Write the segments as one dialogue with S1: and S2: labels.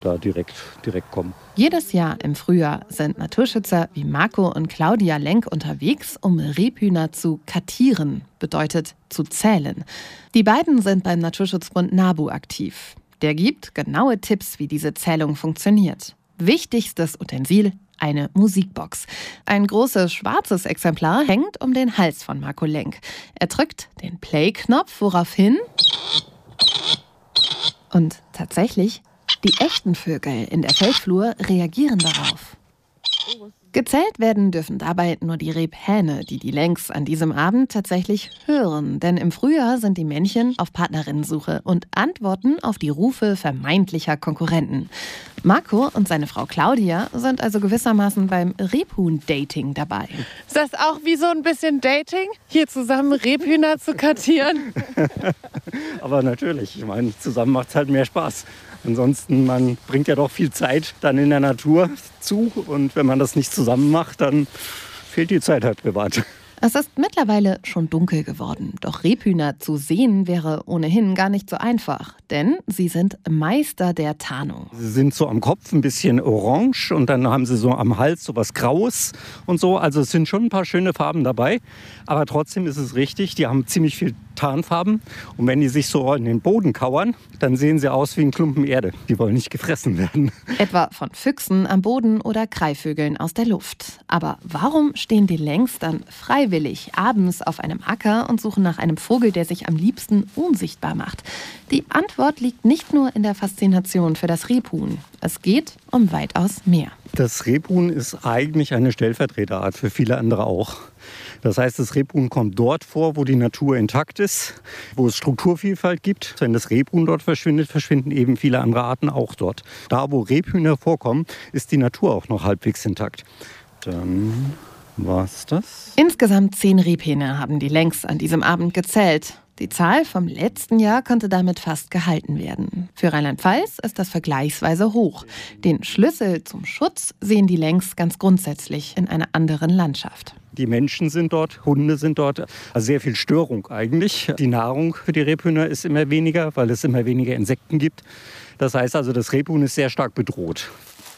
S1: da direkt kommen.
S2: Jedes Jahr im Frühjahr sind Naturschützer wie Marco und Claudia Lenk unterwegs, um Rebhühner zu kartieren, bedeutet zu zählen. Die beiden sind beim Naturschutzbund NABU aktiv. Der gibt genaue Tipps, wie diese Zählung funktioniert. Wichtigstes Utensil: eine Musikbox. Ein großes schwarzes Exemplar hängt um den Hals von Marco Lenk. Er drückt den Play-Knopf, woraufhin... Und tatsächlich, die echten Vögel in der Feldflur reagieren darauf. Gezählt werden dürfen dabei nur die Rebhähne, die Lenks an diesem Abend tatsächlich hören. Denn im Frühjahr sind die Männchen auf Partnerinnensuche und antworten auf die Rufe vermeintlicher Konkurrenten. Marco und seine Frau Claudia sind also gewissermaßen beim Rebhuhn-Dating dabei.
S3: Ist das auch wie so ein bisschen Dating, hier zusammen Rebhühner zu kartieren?
S1: Aber natürlich, ich meine, zusammen macht es halt mehr Spaß. Ansonsten, man bringt ja doch viel Zeit dann in der Natur zu. Und wenn man das nicht zusammen macht, dann fehlt die Zeit halt privat.
S2: Es ist mittlerweile schon dunkel geworden. Doch Rebhühner zu sehen wäre ohnehin gar nicht so einfach. Denn sie sind Meister der Tarnung.
S1: Sie sind so am Kopf ein bisschen orange und dann haben sie so am Hals so was Graues und so. Also es sind schon ein paar schöne Farben dabei. Aber trotzdem ist es richtig, die haben ziemlich viel Tarnfarben. Und wenn die sich so in den Boden kauern, dann sehen sie aus wie ein Klumpen Erde. Die wollen nicht gefressen werden.
S2: Etwa von Füchsen am Boden oder Greifvögeln aus der Luft. Aber warum stehen die Lenks dann freiwillig abends auf einem Acker und suchen nach einem Vogel, der sich am liebsten unsichtbar macht? Die Antwort liegt nicht nur in der Faszination für das Rebhuhn. Es geht um weitaus mehr.
S1: Das Rebhuhn ist eigentlich eine Stellvertreterart für viele andere auch. Das heißt, das Rebhuhn kommt dort vor, wo die Natur intakt ist, wo es Strukturvielfalt gibt. Wenn das Rebhuhn dort verschwindet, verschwinden eben viele andere Arten auch dort. Da, wo Rebhühner vorkommen, ist die Natur auch noch halbwegs intakt. Dann war's das.
S2: Insgesamt 10 Rebhähne haben die Lenks an diesem Abend gezählt. Die Zahl vom letzten Jahr konnte damit fast gehalten werden. Für Rheinland-Pfalz ist das vergleichsweise hoch. Den Schlüssel zum Schutz sehen die Lenks ganz grundsätzlich in einer anderen Landschaft.
S1: Die Menschen sind dort, Hunde sind dort. Also sehr viel Störung eigentlich. Die Nahrung für die Rebhühner ist immer weniger, weil es immer weniger Insekten gibt. Das heißt also, das Rebhuhn ist sehr stark bedroht.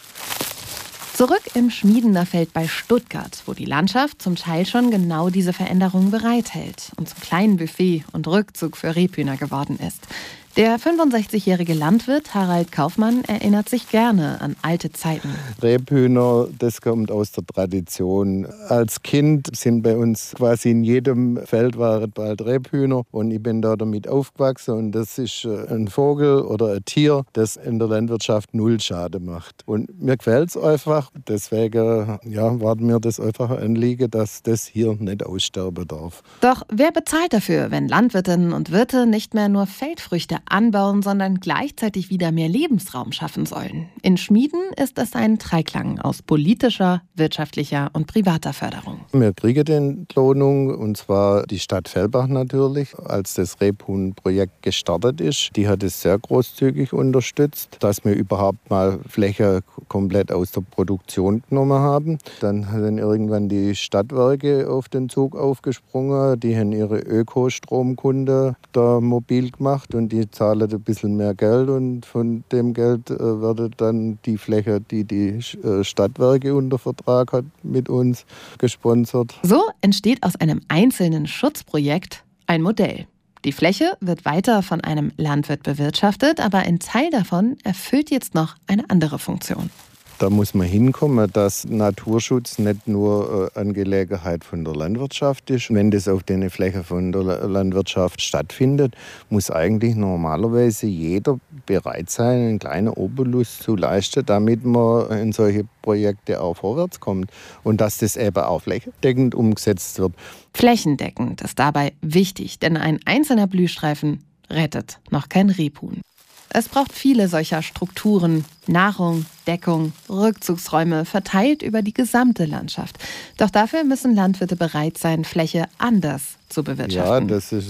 S2: Zurück im Schmiedener Feld bei Stuttgart, wo die Landschaft zum Teil schon genau diese Veränderungen bereithält und zum kleinen Buffet und Rückzug für Rebhühner geworden ist. Der 65-jährige Landwirt Harald Kaufmann erinnert sich gerne an alte Zeiten.
S4: Rebhühner, das kommt aus der Tradition. Als Kind sind bei uns quasi in jedem Feld waren bald Rebhühner und ich bin da damit aufgewachsen und das ist ein Vogel oder ein Tier, das in der Landwirtschaft null Schaden macht. Und mir gefällt es einfach, deswegen war mir das einfach ein Anliegen, dass das hier nicht aussterben darf.
S2: Doch wer bezahlt dafür, wenn Landwirtinnen und Wirte nicht mehr nur Feldfrüchte anbauen, sondern gleichzeitig wieder mehr Lebensraum schaffen sollen? In Schmieden ist es ein Dreiklang aus politischer, wirtschaftlicher und privater Förderung.
S4: Wir kriegen die Entlohnung, und zwar die Stadt Fellbach natürlich. Als das Rebhuhn-Projekt gestartet ist, die hat es sehr großzügig unterstützt, dass wir überhaupt mal Fläche komplett aus der Produktion genommen haben. Dann sind irgendwann die Stadtwerke auf den Zug aufgesprungen. Die haben ihre Ökostromkunde da mobil gemacht und die zahlen ein bisschen mehr Geld und von dem Geld wird dann die Fläche, die die Stadtwerke unter Vertrag hat, mit uns gesponsert.
S2: So entsteht aus einem einzelnen Schutzprojekt ein Modell. Die Fläche wird weiter von einem Landwirt bewirtschaftet, aber ein Teil davon erfüllt jetzt noch eine andere Funktion.
S4: Da muss man hinkommen, dass Naturschutz nicht nur Angelegenheit von der Landwirtschaft ist. Wenn das auf den Flächen von der Landwirtschaft stattfindet, muss eigentlich normalerweise jeder bereit sein, einen kleinen Obolus zu leisten, damit man in solche Projekte auch vorwärts kommt und dass das eben auch flächendeckend umgesetzt wird.
S2: Flächendeckend ist dabei wichtig, denn ein einzelner Blühstreifen rettet noch kein Rebhuhn. Es braucht viele solcher Strukturen, Nahrung, Deckung, Rückzugsräume, verteilt über die gesamte Landschaft. Doch dafür müssen Landwirte bereit sein, Fläche anders zu bewirtschaften.
S4: Ja, das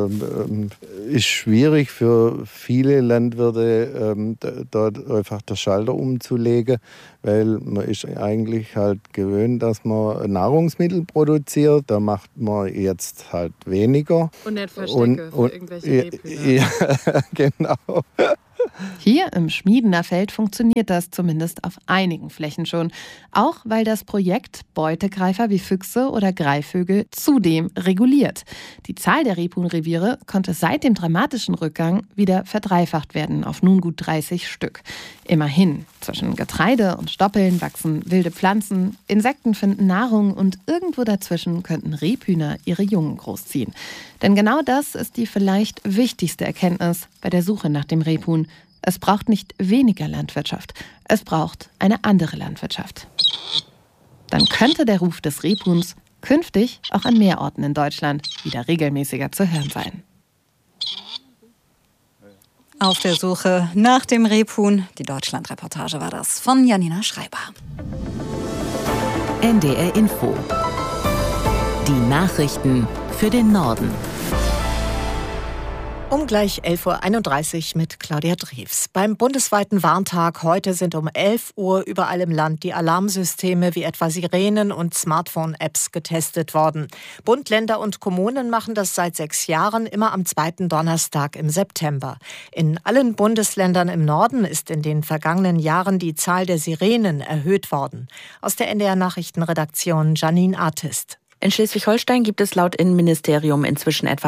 S4: ist schwierig für viele Landwirte, dort einfach den Schalter umzulegen, weil man ist eigentlich halt gewöhnt, dass man Nahrungsmittel produziert. Da macht man jetzt halt weniger.
S3: Und nicht Verstecke für irgendwelche Rebhühner.
S4: Ja, genau.
S2: Hier im Schmiedener Feld funktioniert das zumindest auf einigen Flächen schon. Auch weil das Projekt Beutegreifer wie Füchse oder Greifvögel zudem reguliert. Die Zahl der Rebhuhnreviere konnte seit dem dramatischen Rückgang wieder verdreifacht werden auf nun gut 30 Stück. Immerhin, zwischen Getreide und Stoppeln wachsen wilde Pflanzen, Insekten finden Nahrung und irgendwo dazwischen könnten Rebhühner ihre Jungen großziehen. Denn genau das ist die vielleicht wichtigste Erkenntnis bei der Suche nach dem Rebhuhn. Es braucht nicht weniger Landwirtschaft, es braucht eine andere Landwirtschaft. Dann könnte der Ruf des Rebhuhns künftig auch an mehr Orten in Deutschland wieder regelmäßiger zu hören sein.
S5: Auf der Suche nach dem Rebhuhn. Die Deutschland-Reportage war das von Janina Schreiber.
S6: NDR Info. Die Nachrichten für den Norden.
S7: Um gleich 11.31 Uhr mit Claudia Drews. Beim bundesweiten Warntag heute sind um 11 Uhr überall im Land die Alarmsysteme wie etwa Sirenen und Smartphone-Apps getestet worden. Bund, Länder und Kommunen machen das seit 6 Jahren immer am zweiten Donnerstag im September. In allen Bundesländern im Norden ist in den vergangenen Jahren die Zahl der Sirenen erhöht worden. Aus der NDR-Nachrichtenredaktion Janine Artist.
S8: In Schleswig-Holstein gibt es laut Innenministerium inzwischen etwa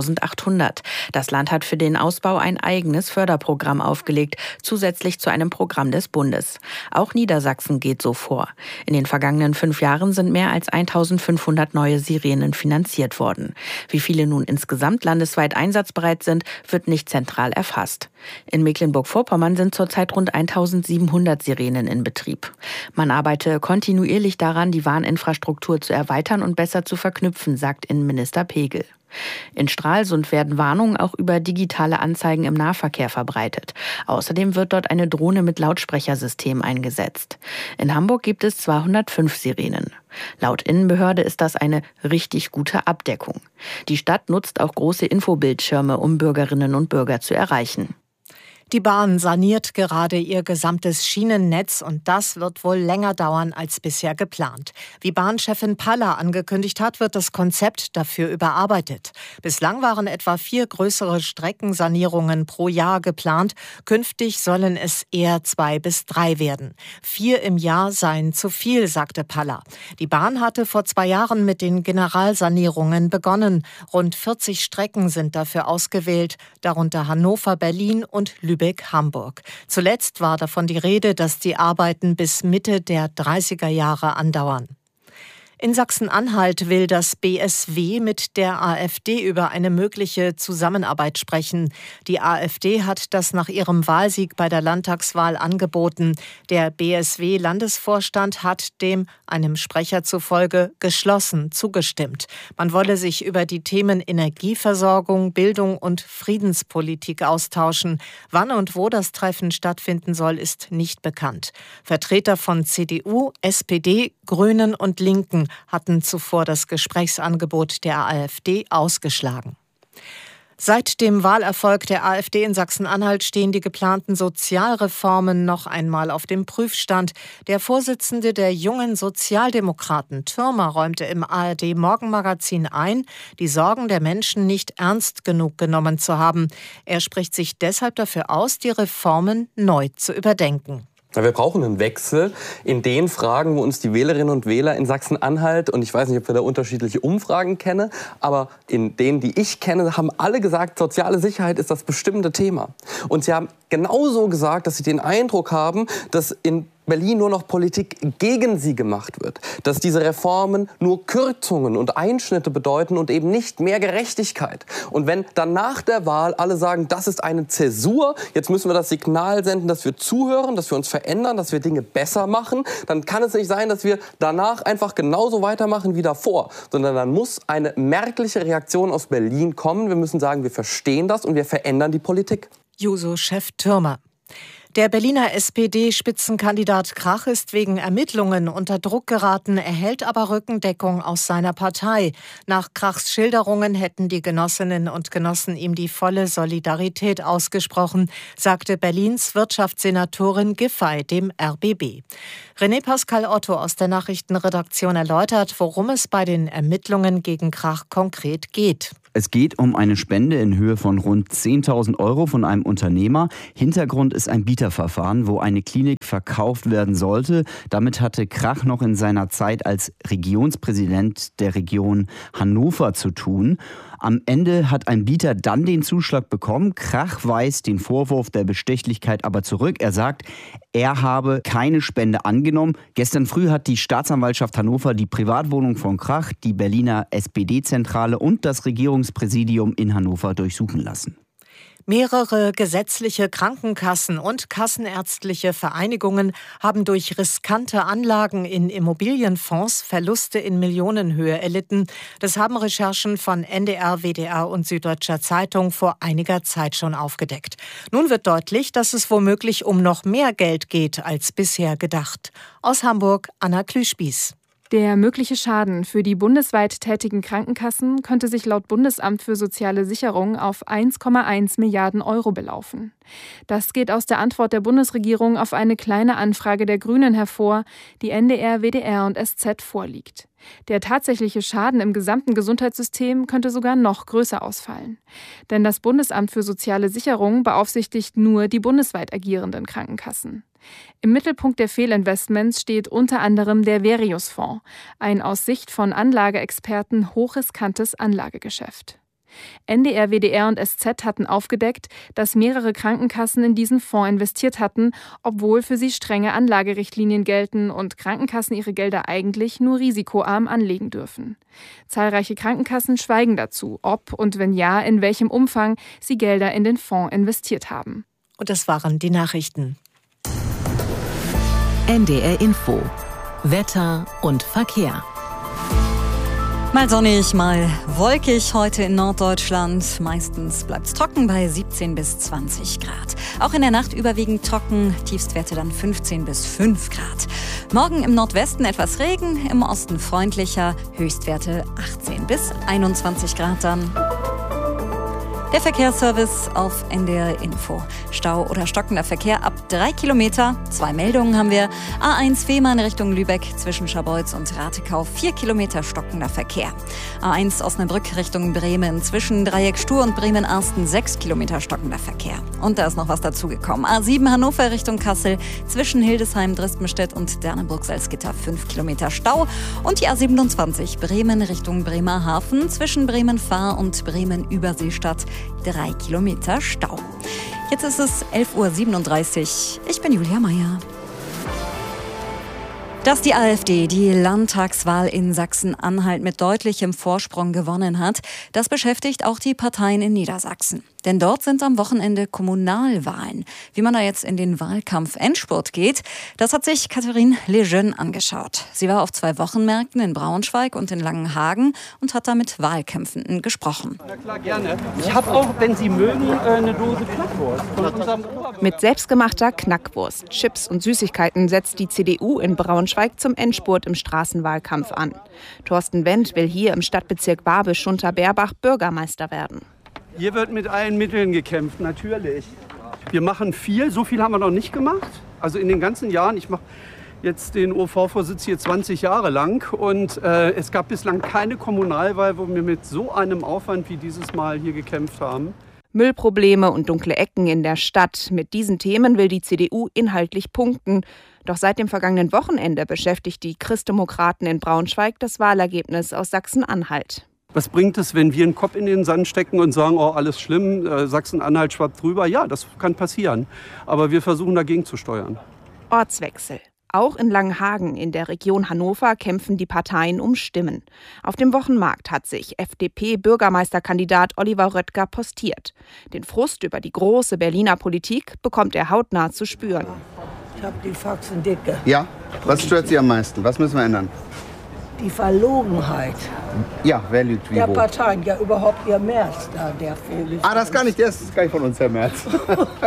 S8: 2.800. Das Land hat für den Ausbau ein eigenes Förderprogramm aufgelegt, zusätzlich zu einem Programm des Bundes. Auch Niedersachsen geht so vor. In den vergangenen 5 Jahren sind mehr als 1.500 neue Sirenen finanziert worden. Wie viele nun insgesamt landesweit einsatzbereit sind, wird nicht zentral erfasst. In Mecklenburg-Vorpommern sind zurzeit rund 1.700 Sirenen in Betrieb. Man arbeite kontinuierlich daran, die Warninfrastruktur zu erweitern und besser zu verknüpfen, sagt Innenminister Pegel. In Stralsund werden Warnungen auch über digitale Anzeigen im Nahverkehr verbreitet. Außerdem wird dort eine Drohne mit Lautsprechersystem eingesetzt. In Hamburg gibt es 205 Sirenen. Laut Innenbehörde ist das eine richtig gute Abdeckung. Die Stadt nutzt auch große Infobildschirme, um Bürgerinnen und Bürger zu erreichen.
S7: Die Bahn saniert gerade ihr gesamtes Schienennetz und das wird wohl länger dauern als bisher geplant. Wie Bahnchefin Paller angekündigt hat, wird das Konzept dafür überarbeitet. Bislang waren etwa 4 größere Streckensanierungen pro Jahr geplant. Künftig sollen es eher 2 bis 3 werden. 4 im Jahr seien zu viel, sagte Paller. Die Bahn hatte vor 2 Jahren mit den Generalsanierungen begonnen. Rund 40 Strecken sind dafür ausgewählt, darunter Hannover, Berlin und Lübeck-Hamburg. Zuletzt war davon die Rede, dass die Arbeiten bis Mitte der 30er Jahre andauern. In Sachsen-Anhalt will das BSW mit der AfD über eine mögliche Zusammenarbeit sprechen. Die AfD hat das nach ihrem Wahlsieg bei der Landtagswahl angeboten. Der BSW-Landesvorstand hat dem, einem Sprecher zufolge, geschlossen zugestimmt. Man wolle sich über die Themen Energieversorgung, Bildung und Friedenspolitik austauschen. Wann und wo das Treffen stattfinden soll, ist nicht bekannt. Vertreter von CDU, SPD, Grünen und Linken hatten zuvor das Gesprächsangebot der AfD ausgeschlagen. Seit dem Wahlerfolg der AfD in Sachsen-Anhalt stehen die geplanten Sozialreformen noch einmal auf dem Prüfstand. Der Vorsitzende der Jungen Sozialdemokraten, Thürmer, räumte im ARD-Morgenmagazin ein, die Sorgen der Menschen nicht ernst genug genommen zu haben. Er spricht sich deshalb dafür aus, die Reformen neu zu überdenken.
S9: Wir brauchen einen Wechsel in den Fragen, wo uns die Wählerinnen und Wähler in Sachsen-Anhalt, und ich weiß nicht, ob wir da unterschiedliche Umfragen kennen, aber in denen, die ich kenne, haben alle gesagt, soziale Sicherheit ist das bestimmte Thema. Und sie haben genauso gesagt, dass sie den Eindruck haben, dass in Berlin nur noch Politik gegen sie gemacht wird. Dass diese Reformen nur Kürzungen und Einschnitte bedeuten und eben nicht mehr Gerechtigkeit. Und wenn dann nach der Wahl alle sagen, das ist eine Zäsur, jetzt müssen wir das Signal senden, dass wir zuhören, dass wir uns verändern, dass wir Dinge besser machen, dann kann es nicht sein, dass wir danach einfach genauso weitermachen wie davor. Sondern dann muss eine merkliche Reaktion aus Berlin kommen. Wir müssen sagen, wir verstehen das und wir verändern die Politik.
S7: Juso-Chef Thürmer. Der Berliner SPD-Spitzenkandidat Krach ist wegen Ermittlungen unter Druck geraten, erhält aber Rückendeckung aus seiner Partei. Nach Krachs Schilderungen hätten die Genossinnen und Genossen ihm die volle Solidarität ausgesprochen, sagte Berlins Wirtschaftssenatorin Giffey dem RBB. René Pascal Otto aus der Nachrichtenredaktion erläutert, worum es bei den Ermittlungen gegen Krach konkret geht.
S10: Es geht um eine Spende in Höhe von rund 10.000 € von einem Unternehmer. Hintergrund ist ein Bieterverfahren, wo eine Klinik verkauft werden sollte. Damit hatte Krach noch in seiner Zeit als Regionspräsident der Region Hannover zu tun. Am Ende hat ein Bieter dann den Zuschlag bekommen. Krach weist den Vorwurf der Bestechlichkeit aber zurück. Er sagt, er habe keine Spende angenommen. Gestern früh hat die Staatsanwaltschaft Hannover die Privatwohnung von Krach, die Berliner SPD-Zentrale und das Regierungspräsidium in Hannover durchsuchen lassen.
S7: Mehrere gesetzliche Krankenkassen und kassenärztliche Vereinigungen haben durch riskante Anlagen in Immobilienfonds Verluste in Millionenhöhe erlitten. Das haben Recherchen von NDR, WDR und Süddeutscher Zeitung vor einiger Zeit schon aufgedeckt. Nun wird deutlich, dass es womöglich um noch mehr Geld geht als bisher gedacht. Aus Hamburg, Anna Klüspieß.
S11: Der mögliche Schaden für die bundesweit tätigen Krankenkassen könnte sich laut Bundesamt für soziale Sicherung auf 1,1 Milliarden € belaufen. Das geht aus der Antwort der Bundesregierung auf eine kleine Anfrage der Grünen hervor, die NDR, WDR und SZ vorliegt. Der tatsächliche Schaden im gesamten Gesundheitssystem könnte sogar noch größer ausfallen. Denn das Bundesamt für soziale Sicherung beaufsichtigt nur die bundesweit agierenden Krankenkassen. Im Mittelpunkt der Fehlinvestments steht unter anderem der Verius-Fonds, ein aus Sicht von Anlageexperten hochriskantes Anlagegeschäft. NDR, WDR und SZ hatten aufgedeckt, dass mehrere Krankenkassen in diesen Fonds investiert hatten, obwohl für sie strenge Anlagerichtlinien gelten und Krankenkassen ihre Gelder eigentlich nur risikoarm anlegen dürfen. Zahlreiche Krankenkassen schweigen dazu, ob und wenn ja, in welchem Umfang sie Gelder in den Fonds investiert haben.
S7: Und das waren die Nachrichten.
S6: NDR Info. Wetter und Verkehr.
S5: Mal sonnig, mal wolkig heute in Norddeutschland. Meistens bleibt es trocken bei 17 bis 20 Grad. Auch in der Nacht überwiegend trocken, Tiefstwerte dann 15 bis 5 Grad. Morgen im Nordwesten etwas Regen, im Osten freundlicher, Höchstwerte 18 bis 21 Grad dann. Der Verkehrsservice auf NDR Info. Stau oder stockender Verkehr ab 3 Kilometer. 2 Meldungen haben wir. A1 Fehmarn Richtung Lübeck zwischen Scharbeutz und Ratekau. 4 Kilometer stockender Verkehr. A1 Osnabrück Richtung Bremen zwischen Dreieck Stur und Bremen-Arsten. 6 Kilometer stockender Verkehr. Und da ist noch was dazugekommen. A7 Hannover Richtung Kassel zwischen Hildesheim, Dresdenstedt und Dernenburg-Salzgitter. 5 Kilometer Stau. Und die A27 Bremen Richtung Bremerhaven zwischen Bremen-Fahr und Bremen-Überseestadt. 3 Kilometer Stau. Jetzt ist es 11:37 Uhr. Ich bin Julia Meyer. Dass die AfD die Landtagswahl in Sachsen-Anhalt mit deutlichem Vorsprung gewonnen hat, das beschäftigt auch die Parteien in Niedersachsen. Denn dort sind am Wochenende Kommunalwahlen. Wie man da jetzt in den Wahlkampf-Endspurt geht, das hat sich Catherine Lejeune angeschaut. Sie war auf 2 Wochenmärkten in Braunschweig und in Langenhagen und hat da mit Wahlkämpfenden gesprochen.
S12: Na klar, gerne. Ich habe auch, wenn Sie mögen, eine Dose Knackwurst von unserem Oberbürger.
S2: Mit selbstgemachter Knackwurst, Chips und Süßigkeiten setzt die CDU in Braunschweig zum Endspurt im Straßenwahlkampf an. Thorsten Wendt will hier im Stadtbezirk Barbisch-Schunter-Berbach Bürgermeister werden.
S12: Hier wird mit allen Mitteln gekämpft, natürlich. Wir machen viel, so viel haben wir noch nicht gemacht. Also in den ganzen Jahren, ich mache jetzt den OV-Vorsitz hier 20 Jahre lang und es gab bislang keine Kommunalwahl, wo wir mit so einem Aufwand wie dieses Mal hier gekämpft haben.
S2: Müllprobleme und dunkle Ecken in der Stadt. Mit diesen Themen will die CDU inhaltlich punkten. Doch seit dem vergangenen Wochenende beschäftigt die Christdemokraten in Braunschweig das Wahlergebnis aus Sachsen-Anhalt.
S12: Was bringt es, wenn wir einen Kopf in den Sand stecken und sagen, oh, alles schlimm, Sachsen-Anhalt schwappt drüber? Ja, das kann passieren. Aber wir versuchen dagegen zu steuern.
S2: Ortswechsel. Auch in Langenhagen in der Region Hannover kämpfen die Parteien um Stimmen. Auf dem Wochenmarkt hat sich FDP-Bürgermeisterkandidat Oliver Röttger postiert. Den Frust über die große Berliner Politik bekommt er hautnah zu spüren.
S13: Ich habe die Faxen dicke.
S14: Ja, was stört Sie am meisten? Was müssen wir ändern?
S13: Die Verlogenheit.
S14: Ja, wer lügt wie
S13: der
S14: wo?
S13: Parteien, ja überhaupt Ihr Merz da, der Vogel.
S14: Das ist gar nicht von uns, Herr Merz.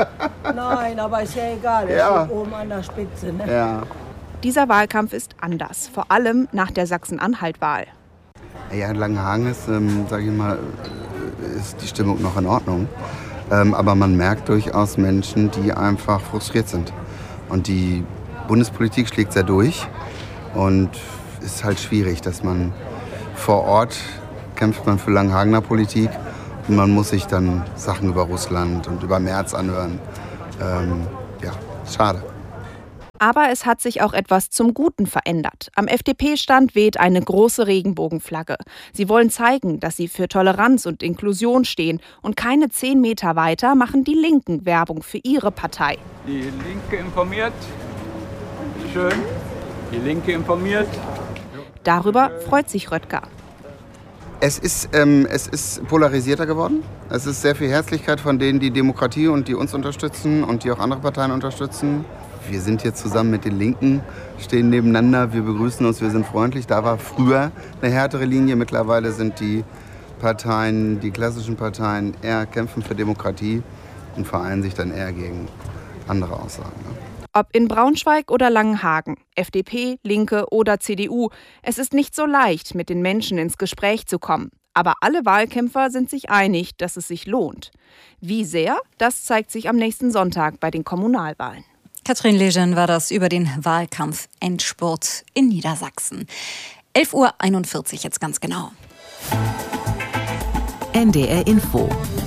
S13: Nein, aber ist ja egal. Er steht oben an der Spitze. Ne?
S14: Ja.
S15: Dieser Wahlkampf ist anders, vor allem nach der Sachsen-Anhalt-Wahl.
S14: Ja, in Langenhagen ist, sage ich mal, ist die Stimmung noch in Ordnung. Aber man merkt durchaus Menschen, die einfach frustriert sind. Und die Bundespolitik schlägt sehr durch. Und es ist halt schwierig, dass man vor Ort kämpft man für Langenhagener Politik. Und man muss sich dann Sachen über Russland und über Merz anhören. Ja, schade.
S15: Aber es hat sich auch etwas zum Guten verändert. Am FDP-Stand weht eine große Regenbogenflagge. Sie wollen zeigen, dass sie für Toleranz und Inklusion stehen. Und keine 10 Meter weiter machen die Linken Werbung für ihre Partei.
S16: Die Linke informiert. Schön. Die Linke informiert.
S15: Darüber freut sich Röttger.
S14: Es ist polarisierter geworden. Es ist sehr viel Herzlichkeit von denen, die Demokratie und die uns unterstützen und die auch andere Parteien unterstützen. Wir sind hier zusammen mit den Linken, stehen nebeneinander, wir begrüßen uns, wir sind freundlich. Da war früher eine härtere Linie. Mittlerweile sind die Parteien, die klassischen Parteien, eher kämpfen für Demokratie und vereinen sich dann eher gegen andere Aussagen.
S15: Ob in Braunschweig oder Langenhagen, FDP, Linke oder CDU, es ist nicht so leicht, mit den Menschen ins Gespräch zu kommen. Aber alle Wahlkämpfer sind sich einig, dass es sich lohnt. Wie sehr, das zeigt sich am nächsten Sonntag bei den Kommunalwahlen.
S5: Katrin Lejeune war das über den Wahlkampf-Endspurt in Niedersachsen. 11:41 Uhr jetzt ganz genau.
S6: NDR Info.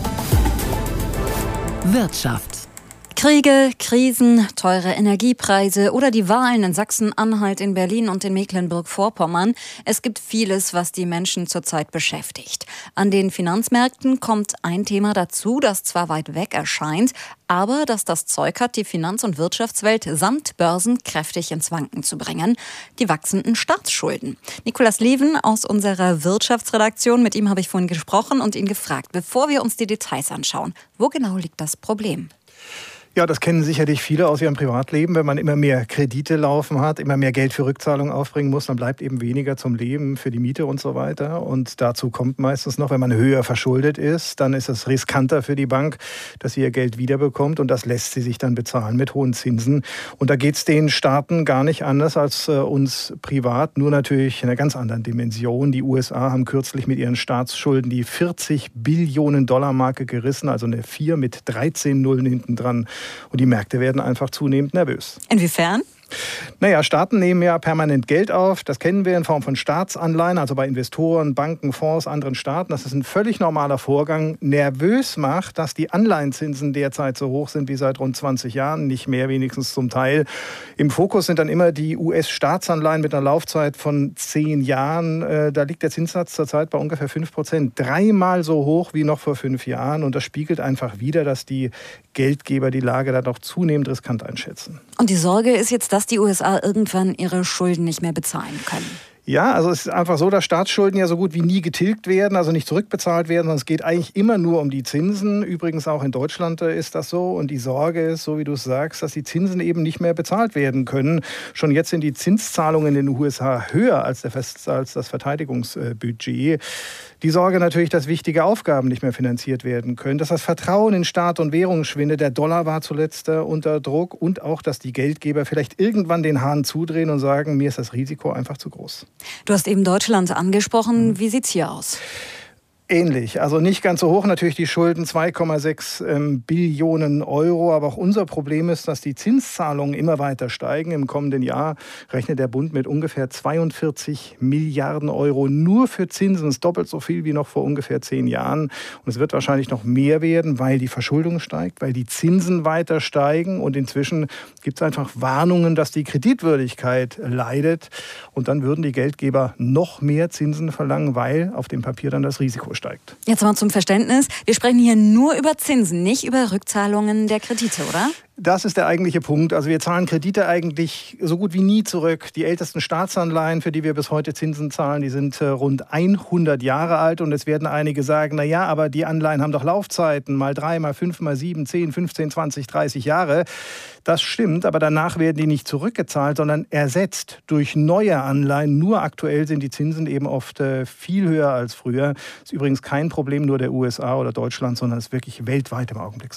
S6: Wirtschaft.
S5: Kriege, Krisen, teure Energiepreise oder die Wahlen in Sachsen-Anhalt, in Berlin und in Mecklenburg-Vorpommern. Es gibt vieles, was die Menschen zurzeit beschäftigt. An den Finanzmärkten kommt ein Thema dazu, das zwar weit weg erscheint, aber das Zeug hat, die Finanz- und Wirtschaftswelt samt Börsen kräftig ins Wanken zu bringen: die wachsenden Staatsschulden. Nikolaus Leven aus unserer Wirtschaftsredaktion, mit ihm habe ich vorhin gesprochen und ihn gefragt, bevor wir uns die Details anschauen, wo genau liegt das Problem?
S17: Ja, das kennen sicherlich viele aus ihrem Privatleben. Wenn man immer mehr Kredite laufen hat, immer mehr Geld für Rückzahlungen aufbringen muss, dann bleibt eben weniger zum Leben, für die Miete und so weiter. Und dazu kommt meistens noch, wenn man höher verschuldet ist, dann ist es riskanter für die Bank, dass sie ihr Geld wiederbekommt. Und das lässt sie sich dann bezahlen mit hohen Zinsen. Und da geht es den Staaten gar nicht anders als uns privat, nur natürlich in einer ganz anderen Dimension. Die USA haben kürzlich mit ihren Staatsschulden die 40 Billionen Dollar Marke gerissen, also eine 4 mit 13 Nullen hinten dran. Und die Märkte werden einfach zunehmend nervös.
S5: Inwiefern?
S17: Naja, Staaten nehmen ja permanent Geld auf. Das kennen wir in Form von Staatsanleihen, also bei Investoren, Banken, Fonds, anderen Staaten. Das ist ein völlig normaler Vorgang. Nervös macht, dass die Anleihenzinsen derzeit so hoch sind wie seit rund 20 Jahren, nicht mehr wenigstens zum Teil. Im Fokus sind dann immer die US-Staatsanleihen mit einer Laufzeit von 10 Jahren. Da liegt der Zinssatz zurzeit bei ungefähr 5%. 3-mal so hoch wie noch vor 5 Jahren. Und das spiegelt einfach wider, dass die Geldgeber die Lage dann auch zunehmend riskant einschätzen.
S5: Und die Sorge ist jetzt, dass die USA irgendwann ihre Schulden nicht mehr bezahlen können.
S17: Ja, also es ist einfach so, dass Staatsschulden ja so gut wie nie getilgt werden, also nicht zurückbezahlt werden, sondern es geht eigentlich immer nur um die Zinsen. Übrigens auch in Deutschland ist das so. Und die Sorge ist, so wie du es sagst, dass die Zinsen eben nicht mehr bezahlt werden können. Schon jetzt sind die Zinszahlungen in den USA höher als das Verteidigungsbudget. Die Sorge natürlich, dass wichtige Aufgaben nicht mehr finanziert werden können, dass das Vertrauen in Staat und Währung schwindet. Der Dollar war zuletzt unter Druck und auch, dass die Geldgeber vielleicht irgendwann den Hahn zudrehen und sagen, mir ist das Risiko einfach zu groß.
S5: Du hast eben Deutschland angesprochen. Wie sieht's hier aus?
S17: Ähnlich, also nicht ganz so hoch natürlich die Schulden, 2,6 Billionen Euro. Aber auch unser Problem ist, dass die Zinszahlungen immer weiter steigen. Im kommenden Jahr rechnet der Bund mit ungefähr 42 Milliarden Euro nur für Zinsen. Das ist doppelt so viel wie noch vor ungefähr 10 Jahren. Und es wird wahrscheinlich noch mehr werden, weil die Verschuldung steigt, weil die Zinsen weiter steigen. Und inzwischen gibt es einfach Warnungen, dass die Kreditwürdigkeit leidet. Und dann würden die Geldgeber noch mehr Zinsen verlangen, weil auf dem Papier dann das Risiko steigt.
S5: Jetzt mal zum Verständnis. Wir sprechen hier nur über Zinsen, nicht über Rückzahlungen der Kredite, oder?
S17: Das ist der eigentliche Punkt. Also wir zahlen Kredite eigentlich so gut wie nie zurück. Die ältesten Staatsanleihen, für die wir bis heute Zinsen zahlen, die sind rund 100 Jahre alt. Und es werden einige sagen, na ja, aber die Anleihen haben doch Laufzeiten, mal 3, mal 5, mal 7, 10, 15, 20, 30 Jahre. Das stimmt, aber danach werden die nicht zurückgezahlt, sondern ersetzt durch neue Anleihen. Nur aktuell sind die Zinsen eben oft viel höher als früher. Das ist übrigens kein Problem nur der USA oder Deutschland, sondern ist wirklich weltweit im Augenblick so.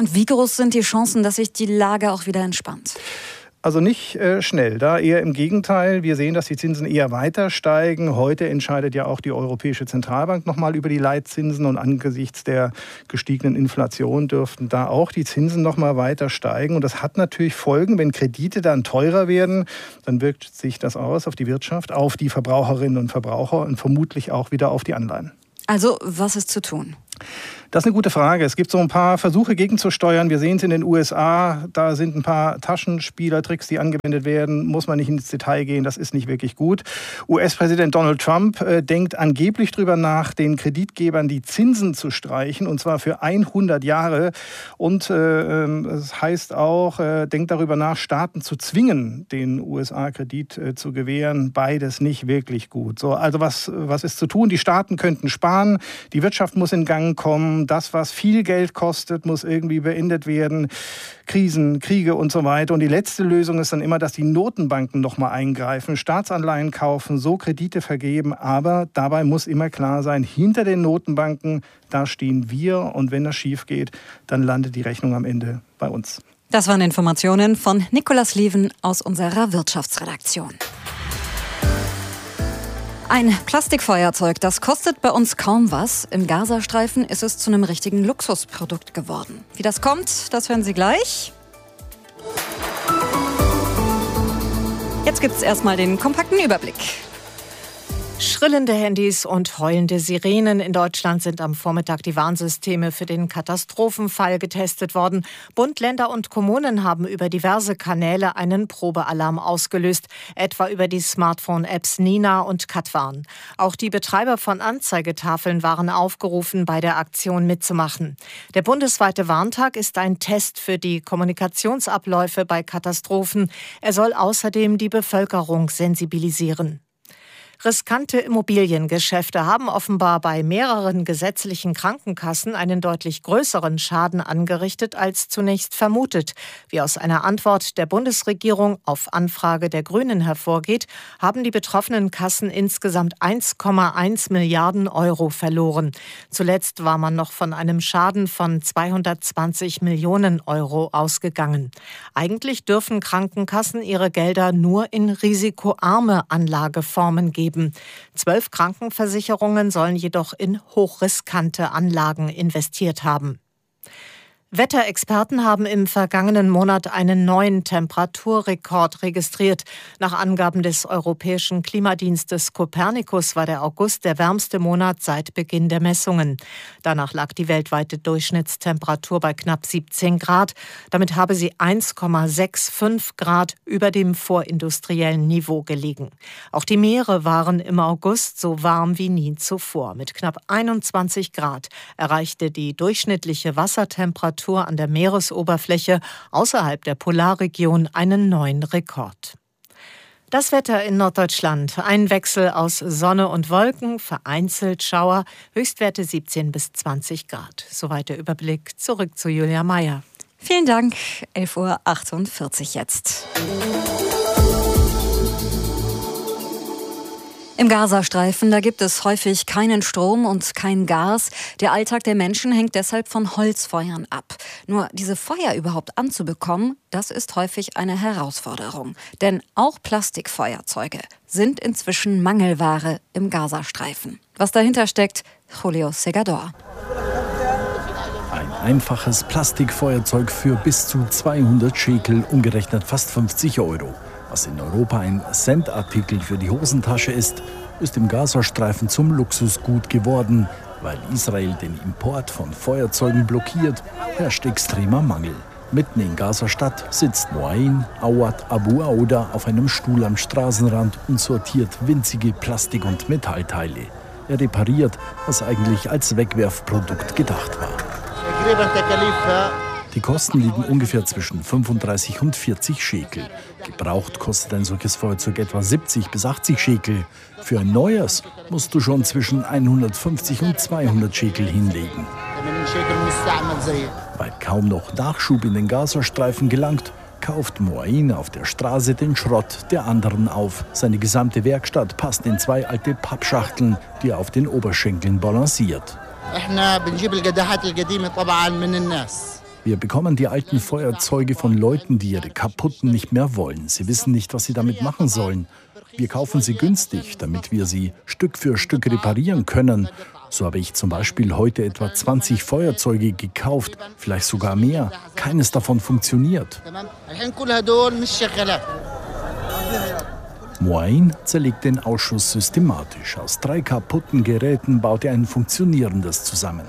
S5: Und wie groß sind die Chancen, dass sich die Lage auch wieder entspannt?
S17: Also nicht schnell, da eher im Gegenteil. Wir sehen, dass die Zinsen eher weiter steigen. Heute entscheidet ja auch die Europäische Zentralbank nochmal über die Leitzinsen und angesichts der gestiegenen Inflation dürften da auch die Zinsen nochmal weiter steigen. Und das hat natürlich Folgen, wenn Kredite dann teurer werden, dann wirkt sich das aus auf die Wirtschaft, auf die Verbraucherinnen und Verbraucher und vermutlich auch wieder auf die Anleihen.
S5: Also, was ist zu tun?
S17: Das ist eine gute Frage. Es gibt so ein paar Versuche gegenzusteuern. Wir sehen es in den USA. Da sind ein paar Taschenspielertricks, die angewendet werden. Muss man nicht ins Detail gehen. Das ist nicht wirklich gut. US-Präsident Donald Trump denkt angeblich darüber nach, den Kreditgebern die Zinsen zu streichen. Und zwar für 100 Jahre. Und das heißt auch, denkt darüber nach, Staaten zu zwingen, den USA Kredit zu gewähren. Beides nicht wirklich gut. So, also was ist zu tun? Die Staaten könnten sparen. Die Wirtschaft muss in Gang kommen. Das, was viel Geld kostet, muss irgendwie beendet werden. Krisen, Kriege und so weiter. Und die letzte Lösung ist dann immer, dass die Notenbanken nochmal eingreifen, Staatsanleihen kaufen, so Kredite vergeben. Aber dabei muss immer klar sein, hinter den Notenbanken, da stehen wir. Und wenn das schief geht, dann landet die Rechnung am Ende bei uns.
S5: Das waren Informationen von Nicolas Lieven aus unserer Wirtschaftsredaktion. Ein Plastikfeuerzeug, das kostet bei uns kaum was. Im Gazastreifen ist es zu einem richtigen Luxusprodukt geworden. Wie das kommt, das hören Sie gleich. Jetzt gibt es erstmal den kompakten Überblick.
S7: Schrillende Handys und heulende Sirenen. In Deutschland sind am Vormittag die Warnsysteme für den Katastrophenfall getestet worden. Bund, Länder und Kommunen haben über diverse Kanäle einen Probealarm ausgelöst, etwa über die Smartphone-Apps Nina und Katwarn. Auch die Betreiber von Anzeigetafeln waren aufgerufen, bei der Aktion mitzumachen. Der bundesweite Warntag ist ein Test für die Kommunikationsabläufe bei Katastrophen. Er soll außerdem die Bevölkerung sensibilisieren. Riskante Immobiliengeschäfte haben offenbar bei mehreren gesetzlichen Krankenkassen einen deutlich größeren Schaden angerichtet als zunächst vermutet. Wie aus einer Antwort der Bundesregierung auf Anfrage der Grünen hervorgeht, haben die betroffenen Kassen insgesamt 1,1 Milliarden Euro verloren. Zuletzt war man noch von einem Schaden von 220 Millionen Euro ausgegangen. Eigentlich dürfen Krankenkassen ihre Gelder nur in risikoarme Anlageformen geben. 12 Krankenversicherungen sollen jedoch in hochriskante Anlagen investiert haben. Wetterexperten haben im vergangenen Monat einen neuen Temperaturrekord registriert. Nach Angaben des Europäischen Klimadienstes Copernicus war der August der wärmste Monat seit Beginn der Messungen. Danach lag die weltweite Durchschnittstemperatur bei knapp 17 Grad. Damit habe sie 1,65 Grad über dem vorindustriellen Niveau gelegen. Auch die Meere waren im August so warm wie nie zuvor. Mit knapp 21 Grad erreichte die durchschnittliche Wassertemperatur an der Meeresoberfläche außerhalb der Polarregion einen neuen Rekord. Das Wetter in Norddeutschland. Ein Wechsel aus Sonne und Wolken, vereinzelt Schauer, Höchstwerte 17 bis 20 Grad. Soweit der Überblick. Zurück zu Julia Meyer.
S5: Vielen Dank. 11:48 Uhr jetzt. Im Gazastreifen, da gibt es häufig keinen Strom und kein Gas. Der Alltag der Menschen hängt deshalb von Holzfeuern ab. Nur diese Feuer überhaupt anzubekommen, das ist häufig eine Herausforderung. Denn auch Plastikfeuerzeuge sind inzwischen Mangelware im Gazastreifen. Was dahinter steckt, Julio Segador.
S18: Ein einfaches Plastikfeuerzeug für bis zu 200 Schekel, umgerechnet fast 50 Euro. Was in Europa ein Centartikel für die Hosentasche ist, ist im Gazastreifen zum Luxusgut geworden. Weil Israel den Import von Feuerzeugen blockiert, herrscht extremer Mangel. Mitten in Gazastadt sitzt Moain Awad Abu Auda auf einem Stuhl am Straßenrand und sortiert winzige Plastik- und Metallteile. Er repariert, was eigentlich als Wegwerfprodukt gedacht war. Die Kosten liegen ungefähr zwischen 35 und 40 Schekel. Gebraucht kostet ein solches Feuerzeug etwa 70 bis 80 Schekel. Für ein neues musst du schon zwischen 150 und 200 Schekel hinlegen. Weil kaum noch Nachschub in den Gazastreifen gelangt, kauft Moain auf der Straße den Schrott der anderen auf. Seine gesamte Werkstatt passt in 2 alte Pappschachteln, die er auf den Oberschenkeln balanciert. Wir bekommen die alten Feuerzeuge von Leuten, die ihre kaputten nicht mehr wollen. Sie wissen nicht, was sie damit machen sollen. Wir kaufen sie günstig, damit wir sie Stück für Stück reparieren können. So habe ich zum Beispiel heute etwa 20 Feuerzeuge gekauft, vielleicht sogar mehr. Keines davon funktioniert. Moain zerlegt den Ausschuss systematisch. Aus 3 kaputten Geräten baut er ein funktionierendes zusammen.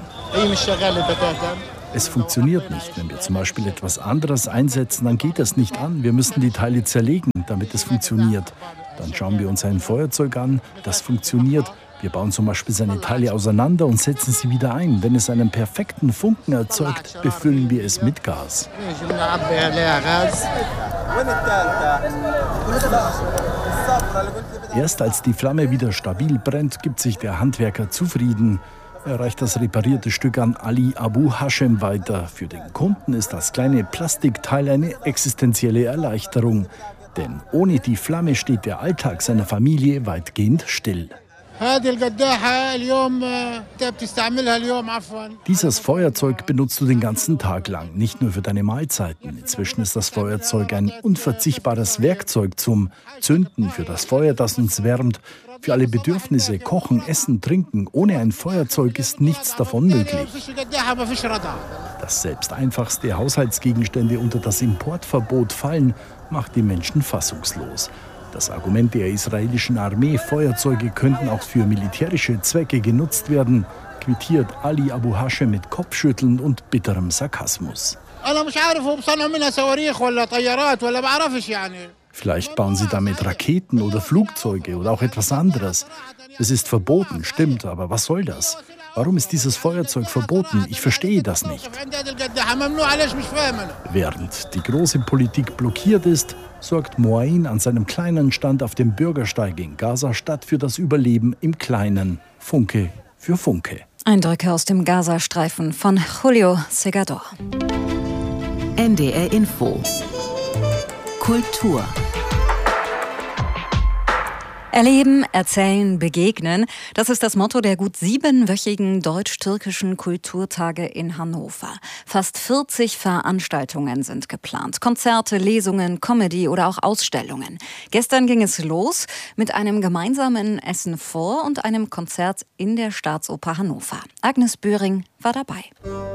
S18: Es funktioniert nicht. Wenn wir zum Beispiel etwas anderes einsetzen, dann geht das nicht an. Wir müssen die Teile zerlegen, damit es funktioniert. Dann schauen wir uns ein Feuerzeug an, das funktioniert. Wir bauen zum Beispiel seine Teile auseinander und setzen sie wieder ein. Wenn es einen perfekten Funken erzeugt, befüllen wir es mit Gas. Erst als die Flamme wieder stabil brennt, gibt sich der Handwerker zufrieden. Er reicht das reparierte Stück an Ali Abu Hashem weiter. Für den Kunden ist das kleine Plastikteil eine existenzielle Erleichterung. Denn ohne die Flamme steht der Alltag seiner Familie weitgehend still. Dieses Feuerzeug benutzt du den ganzen Tag lang, nicht nur für deine Mahlzeiten. Inzwischen ist das Feuerzeug ein unverzichtbares Werkzeug zum Zünden, für das Feuer, das uns wärmt, für alle Bedürfnisse, Kochen, Essen, Trinken. Ohne ein Feuerzeug ist nichts davon möglich. Dass selbst einfachste Haushaltsgegenstände unter das Importverbot fallen, macht die Menschen fassungslos. Das Argument der israelischen Armee, Feuerzeuge könnten auch für militärische Zwecke genutzt werden, quittiert Ali Abu Hashem mit Kopfschütteln und bitterem Sarkasmus. Vielleicht bauen sie damit Raketen oder Flugzeuge oder auch etwas anderes. Es ist verboten, stimmt, aber was soll das? Warum ist dieses Feuerzeug verboten? Ich verstehe das nicht. Während die große Politik blockiert ist, sorgt Moain an seinem kleinen Stand auf dem Bürgersteig in Gaza-Stadt für das Überleben im Kleinen. Funke für Funke.
S5: Eindrücke aus dem Gazastreifen von Julio Segador.
S6: NDR Info. Kultur.
S5: Erleben, erzählen, begegnen. Das ist das Motto der gut 7-wöchigen deutsch-türkischen Kulturtage in Hannover. Fast 40 Veranstaltungen sind geplant. Konzerte, Lesungen, Comedy oder auch Ausstellungen. Gestern ging es los mit einem gemeinsamen Essen vor und einem Konzert in der Staatsoper Hannover. Agnes Böhring war dabei.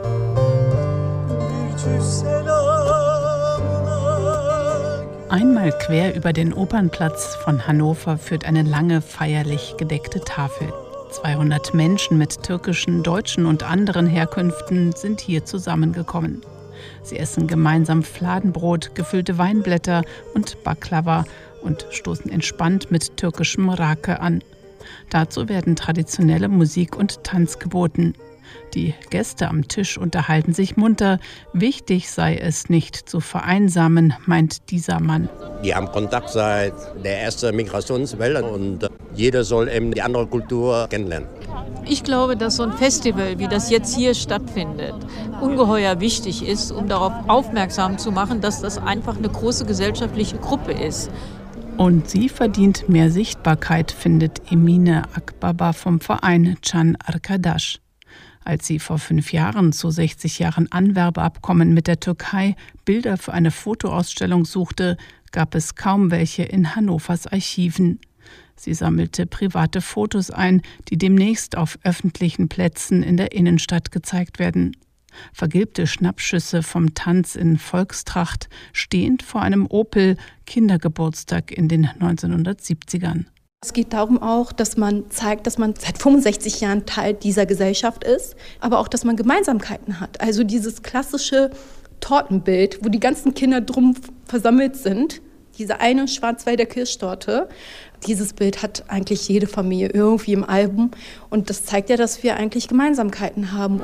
S19: Einmal quer über den Opernplatz von Hannover führt eine lange, feierlich gedeckte Tafel. 200 Menschen mit türkischen, deutschen und anderen Herkünften sind hier zusammengekommen. Sie essen gemeinsam Fladenbrot, gefüllte Weinblätter und Baklava und stoßen entspannt mit türkischem Rake an. Dazu werden traditionelle Musik und Tanz geboten. Die Gäste am Tisch unterhalten sich munter. Wichtig sei es, nicht zu vereinsamen, meint dieser Mann.
S20: Die haben Kontakt seit der ersten Migrationswelle und jeder soll eben die andere Kultur kennenlernen.
S21: Ich glaube, dass so ein Festival, wie das jetzt hier stattfindet, ungeheuer wichtig ist, um darauf aufmerksam zu machen, dass das einfach eine große gesellschaftliche Gruppe ist.
S19: Und sie verdient mehr Sichtbarkeit, findet Emine Akbaba vom Verein Can Arkadaş. Als sie vor 5 Jahren zu 60 Jahren Anwerbeabkommen mit der Türkei Bilder für eine Fotoausstellung suchte, gab es kaum welche in Hannovers Archiven. Sie sammelte private Fotos ein, die demnächst auf öffentlichen Plätzen in der Innenstadt gezeigt werden. Vergilbte Schnappschüsse vom Tanz in Volkstracht, stehend vor einem Opel, Kindergeburtstag in den 1970ern.
S22: Es geht darum auch, dass man zeigt, dass man seit 65 Jahren Teil dieser Gesellschaft ist, aber auch, dass man Gemeinsamkeiten hat. Also dieses klassische Tortenbild, wo die ganzen Kinder drum versammelt sind, diese eine Schwarzwälder Kirschtorte. Dieses Bild hat eigentlich jede Familie irgendwie im Album und das zeigt ja, dass wir eigentlich Gemeinsamkeiten haben.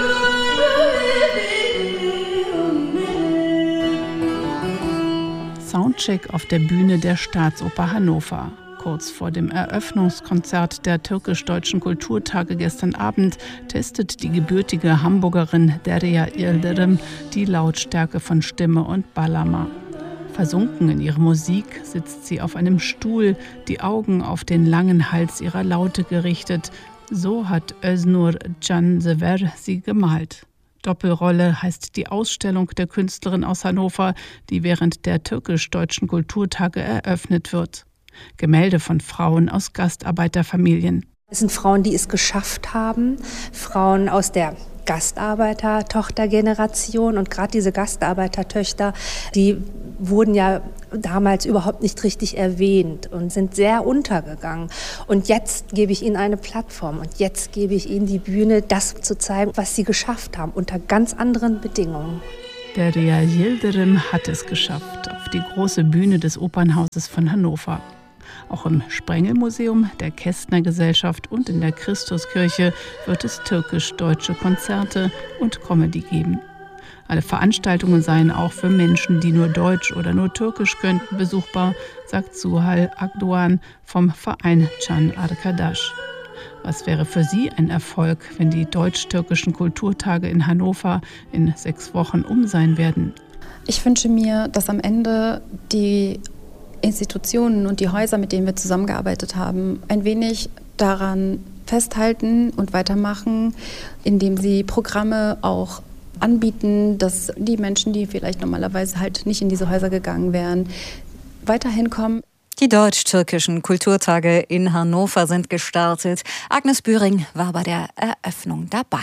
S19: Soundcheck auf der Bühne der Staatsoper Hannover. Kurz vor dem Eröffnungskonzert der türkisch-deutschen Kulturtage gestern Abend testet die gebürtige Hamburgerin Derya Yildirim die Lautstärke von Stimme und Bağlama. Versunken in ihre Musik sitzt sie auf einem Stuhl, die Augen auf den langen Hals ihrer Laute gerichtet. So hat Öznur Cansever sie gemalt. Doppelrolle heißt die Ausstellung der Künstlerin aus Hannover, die während der türkisch-deutschen Kulturtage eröffnet wird. Gemälde von Frauen aus Gastarbeiterfamilien.
S1: Es sind Frauen, die es geschafft haben, Frauen aus der Gastarbeiter-Tochtergeneration. Und gerade diese Gastarbeitertöchter, die wurden ja damals überhaupt nicht richtig erwähnt und sind sehr untergegangen. Und jetzt gebe ich ihnen eine Plattform und jetzt gebe ich ihnen die Bühne, das zu zeigen, was sie geschafft haben, unter ganz anderen Bedingungen.
S19: Derya Yildirim hat es geschafft, auf die große Bühne des Opernhauses von Hannover. Auch im Sprengelmuseum, der Kästner Gesellschaft und in der Christuskirche wird es türkisch-deutsche Konzerte und Comedy geben. Alle Veranstaltungen seien auch für Menschen, die nur Deutsch oder nur Türkisch könnten, besuchbar, sagt Suhal Akdoğan vom Verein Can Arkadaş. Was wäre für sie ein Erfolg, wenn die deutsch-türkischen Kulturtage in Hannover in 6 Wochen sein werden?
S3: Ich wünsche mir, dass am Ende die Institutionen und die Häuser, mit denen wir zusammengearbeitet haben, ein wenig daran festhalten und weitermachen, indem sie Programme auch anbieten, dass die Menschen, die vielleicht normalerweise halt nicht in diese Häuser gegangen wären, weiterhin kommen.
S5: Die deutsch-türkischen Kulturtage in Hannover sind gestartet. Agnes Bühring war bei der Eröffnung dabei.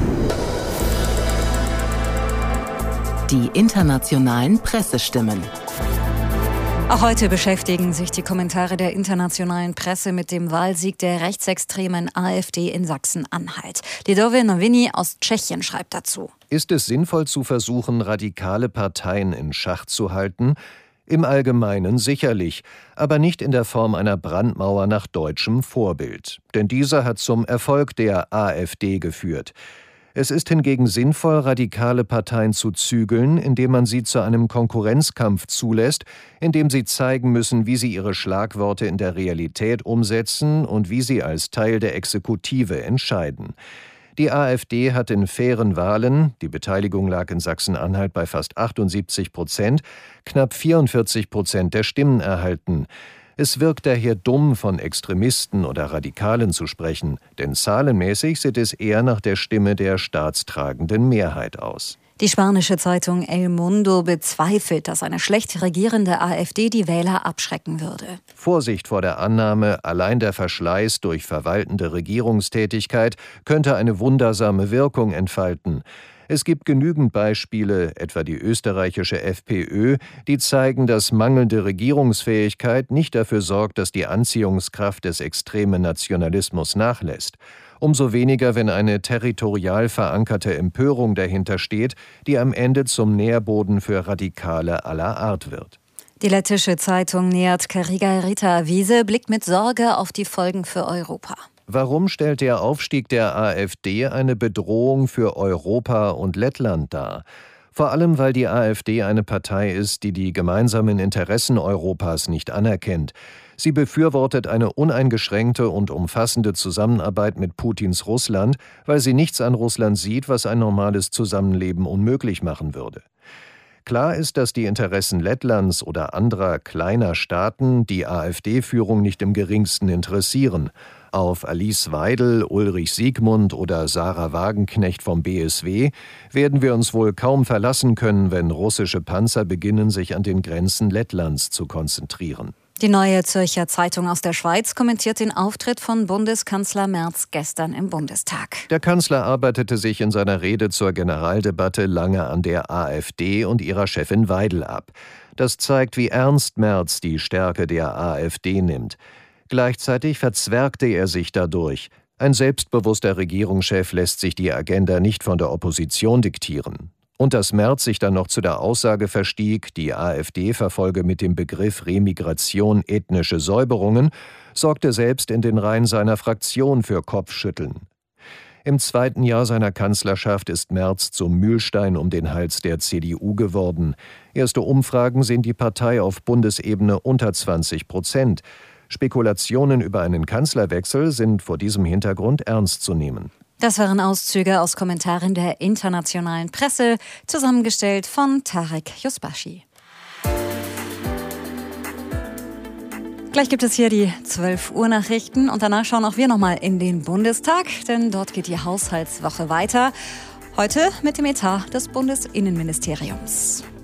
S6: Die internationalen Pressestimmen.
S5: Auch heute beschäftigen sich die Kommentare der internationalen Presse mit dem Wahlsieg der rechtsextremen AfD in Sachsen-Anhalt. Lidově Noviny aus Tschechien schreibt dazu.
S23: Ist es sinnvoll zu versuchen, radikale Parteien in Schach zu halten? Im Allgemeinen sicherlich, aber nicht in der Form einer Brandmauer nach deutschem Vorbild. Denn dieser hat zum Erfolg der AfD geführt. Es ist hingegen sinnvoll, radikale Parteien zu zügeln, indem man sie zu einem Konkurrenzkampf zulässt, indem sie zeigen müssen, wie sie ihre Schlagworte in der Realität umsetzen und wie sie als Teil der Exekutive entscheiden. Die AfD hat in fairen Wahlen, die Beteiligung lag in Sachsen-Anhalt bei fast 78%, knapp 44% der Stimmen erhalten. Es wirkt daher dumm, von Extremisten oder Radikalen zu sprechen, denn zahlenmäßig sieht es eher nach der Stimme der staatstragenden Mehrheit aus.
S5: Die spanische Zeitung El Mundo bezweifelt, dass eine schlecht regierende AfD die Wähler abschrecken würde.
S23: Vorsicht vor der Annahme, allein der Verschleiß durch verwaltende Regierungstätigkeit könnte eine wundersame Wirkung entfalten. Es gibt genügend Beispiele, etwa die österreichische FPÖ, die zeigen, dass mangelnde Regierungsfähigkeit nicht dafür sorgt, dass die Anziehungskraft des extremen Nationalismus nachlässt. Umso weniger, wenn eine territorial verankerte Empörung dahinter steht, die am Ende zum Nährboden für Radikale aller Art wird.
S5: Die lettische Zeitung Neat Kariga Rita Avise blickt mit Sorge auf die Folgen für Europa.
S23: Warum stellt der Aufstieg der AfD eine Bedrohung für Europa und Lettland dar? Vor allem, weil die AfD eine Partei ist, die die gemeinsamen Interessen Europas nicht anerkennt. Sie befürwortet eine uneingeschränkte und umfassende Zusammenarbeit mit Putins Russland, weil sie nichts an Russland sieht, was ein normales Zusammenleben unmöglich machen würde. Klar ist, dass die Interessen Lettlands oder anderer kleiner Staaten die AfD-Führung nicht im geringsten interessieren. Auf Alice Weidel, Ulrich Siegmund oder Sarah Wagenknecht vom BSW werden wir uns wohl kaum verlassen können, wenn russische Panzer beginnen, sich an den Grenzen Lettlands zu konzentrieren.
S5: Die Neue Zürcher Zeitung aus der Schweiz kommentiert den Auftritt von Bundeskanzler Merz gestern im Bundestag.
S23: Der Kanzler arbeitete sich in seiner Rede zur Generaldebatte lange an der AfD und ihrer Chefin Weidel ab. Das zeigt, wie ernst Merz die Stärke der AfD nimmt. Gleichzeitig verzwergte er sich dadurch. Ein selbstbewusster Regierungschef lässt sich die Agenda nicht von der Opposition diktieren. Und dass Merz sich dann noch zu der Aussage verstieg, die AfD verfolge mit dem Begriff Remigration ethnische Säuberungen, sorgte selbst in den Reihen seiner Fraktion für Kopfschütteln. Im 2. Jahr seiner Kanzlerschaft ist Merz zum Mühlstein um den Hals der CDU geworden. Erste Umfragen sehen die Partei auf Bundesebene unter 20%. Spekulationen über einen Kanzlerwechsel sind vor diesem Hintergrund ernst zu nehmen.
S5: Das waren Auszüge aus Kommentaren der internationalen Presse, zusammengestellt von Tarek Yusbashi. Gleich gibt es hier die 12 Uhr Nachrichten und danach schauen auch wir nochmal in den Bundestag, denn dort geht die Haushaltswoche weiter. Heute mit dem Etat des Bundesinnenministeriums.